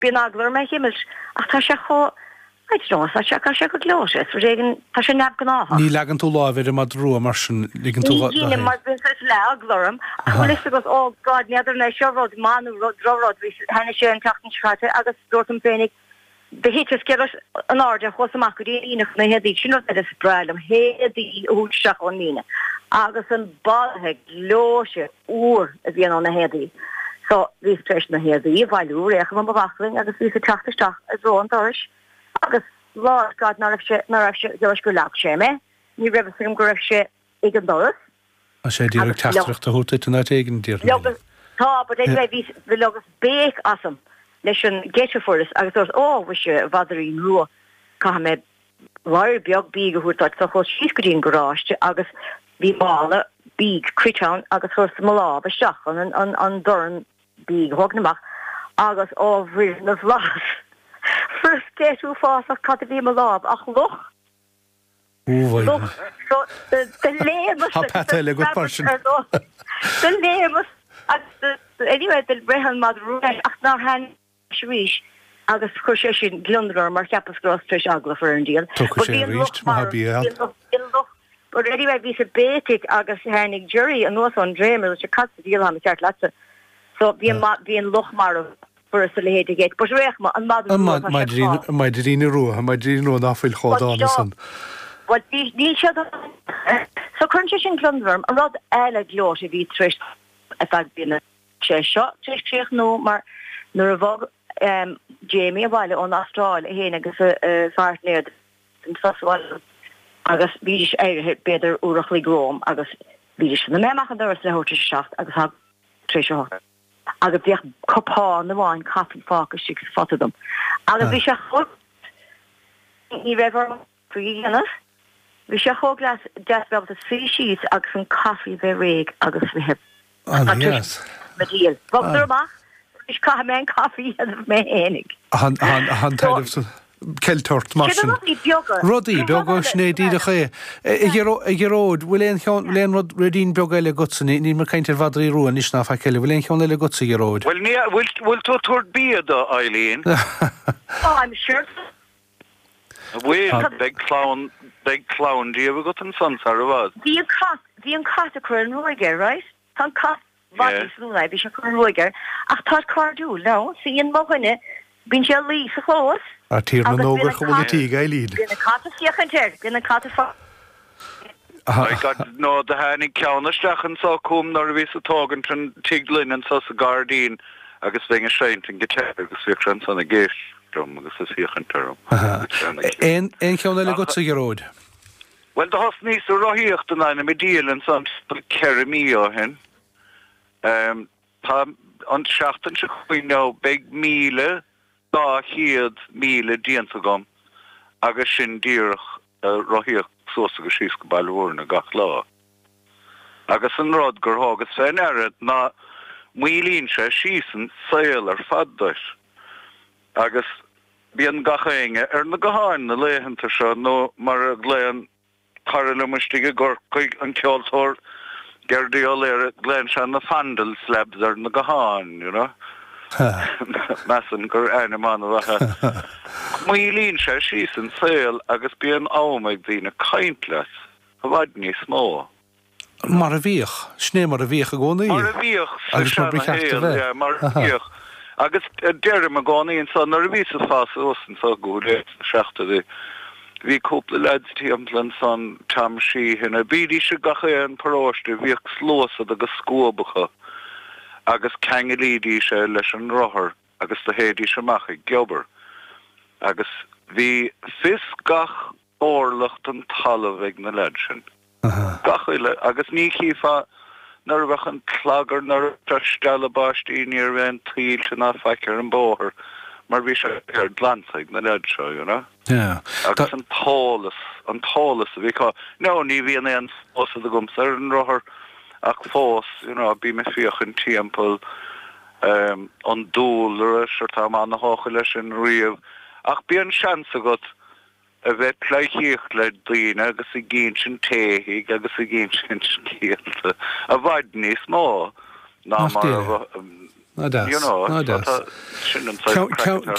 bíon aglar me himmels ach tá se cho se go glóis régin tá se neb gná. Ní legan tú láhir mad rua mar sin ligan tú Ní mar bin le aglarm a list agus ó god neidir na seród manú drórod hena sé an tatan scate agus dúirtum fénig de héitir ske an áde chosamach go íach na hedí sin is brelum hédí úteach an míne agus an balthe glóise úr a bhíon an na hedí. So vís treis na hedí bhailú réach an bhachling agus ví a tatasteach a ró an doris agus lá gad nar go leach sé me ní rah sem go raibh sé ag an doras. A sé díach teachreacht a thuúta na igen dír. Tá, but é ví legus béch asam. Leis an geitefuras agus bhui se bhadarí nua cha me bhair beag bí go thuúirtáid sa chó síos go dtíon goráiste agus bhí mála bíg critán agus thu sa lá beisteach an doran bí thugnamach agus bhhuiir na bhlás. First géitú fásach cad a bhí má láb ach loch. Loch. So the lémas Ha patele go person. The lémas anyway the brehan mad ruúin ach ná hen ríis agus chu sé sin glundar mar cepas gros treis agla for an díal. Tucha sé ríist má bíal. But anyway ví a bétic agus hennig jury an nuas an drémer se cat díal ha ceart lese. So bí an loch mar for a lehéide géit. But réch ma an mad maidirína ruúha maidiríú náfuil chodána san. Wat ní se so chun sé sin glundverm an rod eile glóis a ví treis a fe bína sé seo tríoch nó mar nuair a bhog Jamie a bhile ón Astráil a héana agus feartnéad an fáil agus bhí éirithe beidir uach lí gróm agus bhí na méach an doras lehoirte seach agus ha tríise agus bhíoh copá na bháin caí fágus si fotadum agus bhí se chu ní raibh faíanamh bhí se choglas deasbeh a sí síos agus an caí bheith réig agus bhí heb medíal bogtarach is ca me coffee and me enig. Han taidir keltort mar. Rodí beag snédí a ché. Igeród bhfuil rod redín beag eile gotsanní ní mar caiintear fadrí ruúan is ná fa ceile bhfuil cheann eile gotsa igeród. Well bhfuil tú tuairt bíad Eileen. Oh, I'm sure. Big clown díobh got an sansar a bhd. Bhí an cat a chuin roiige, right? Tá cat Vadísúna bhí se chun roiiger ach tá cardú le síon móhanne bín se lí sa chlós. A tír na nógur cholatí gailíd. Bhína cat siochanteir, bhína cat nó de hánig ceannaisteachchan sa cúm nar a bhí a tágan tran tiglinn an sa Gardín agus bhé a séint an gite agus bhí an sanna géisdrom agus is siochantarm. Ein ceann eile go sa geród. Well de has níos a roiíocht an aine mé díal an san ceirmí á hen. Tá an seachtain se chuoine beag 1,200,000 díanta gom agus sin díirech roiíocht sósa go síos go bailhúrna gach lá. Agus an rod gur hágus féin airad ná mílín sé sísan saoil ar faddais. Agus bíon gachéinge na goháin na léhananta se nó mar a gléan carlumistige gur chuig an ceoltóir Gerdí ó léir gléin se na fandal slabs ar na goháin, you know? Mesan gur aine man bhathe. Mílín sé síos an saoil agus bíon ámaid dhína caintlas, a bhaid ní smó. Mar a bhíoch, sné mar a bhíoch a gcónaí? Mar a bhíoch, mar a bhíoch. Agus deirm a gcónaí an san ar a bhí sa fás osan sa gúd seachtaí. Bhí cúpla leidtí amplan san tam síhin a bídí se gacha an paráiste bhíoh slósa agus scóbacha agus ceangalídí se leis an rothar agus do héadí seach ag geobar agus bhí fis gach órlacht an talamh ag na leid sin. Gachaile agus ní chífa nar bheith an tlagar nar stelle báistí níor bheith tríilte ná feicear an bóthar mar bhí se ar glansaig na leid seo, you know? Agus an tálas a bhí cá ní bhíon éon fós a gomsa ar an rothar ach fós, you know, bí me fioch an timppel an dúil ar tá an na hácha leis an riamh ach bí an seans agat a bheith pleichíocht le daoine agus i gcín sin téigh agus i gcín sin cíalta a bhaid níos mó ná mar you know,